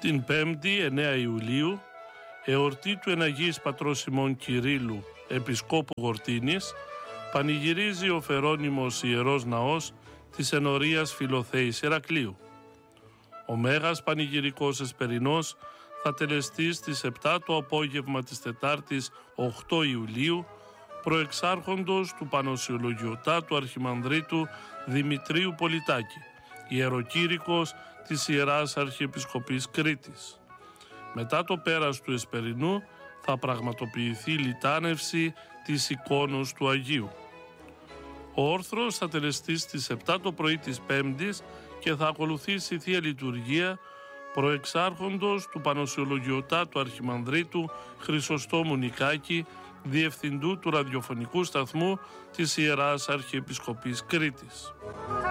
Την 5η 9 Ιουλίου, εορτή του Εναγής Πατρός Σιμών Κυρίλλου, Επισκόπου Γορτίνης, πανηγυρίζει ο Φερόνιμος Ιερός Ναός της Ενορίας Φιλοθέης Ηρακλείου. Ο Μέγας Πανηγυρικός Εσπερινός θα τελεστεί στις 7 το απόγευμα της Τετάρτης 8 Ιουλίου, προεξάρχοντος του Πανοσιολογιωτάτου Αρχιμανδρίτου Δημητρίου Πολιτάκη, ιεροκήρυκος της Ιεράς Αρχιεπισκοπής Κρήτης. Μετά το πέρας του Εσπερινού θα πραγματοποιηθεί λιτάνευση της εικόνος του Αγίου. Ο όρθρος θα τελεστεί στις 7 το πρωί της Πέμπτης και θα ακολουθήσει η Θεία Λειτουργία προεξάρχοντος του Πανοσιολογιωτάτου Αρχιμανδρίτου Χρυσοστόμου Νικάκη, διευθυντού του ραδιοφωνικού σταθμού της Ιεράς Αρχιεπισκοπής Κρήτης.